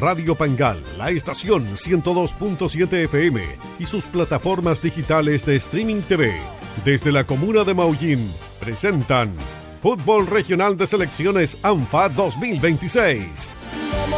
Radio Pangal, la estación 102.7 FM y sus plataformas digitales de streaming TV, desde la comuna de Maullín, presentan Fútbol Regional de Selecciones ANFA 2026.